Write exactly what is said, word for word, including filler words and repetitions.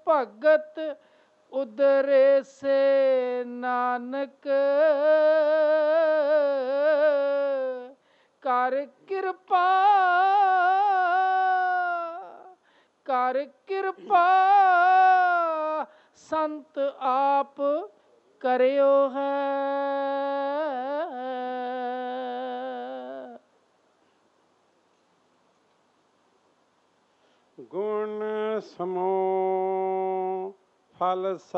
ਭਗਤ ਉਦਰੇ ਸੇ ਨਾਨਕ ਕਰ ਕਿਰਪਾ ਕਰ ਕਿਰਪਾ ਸੰਤ ਆਪ ਕਰਿਓ ਹੈ। ਗੁਣ ਸਮੂਹ ਫਲ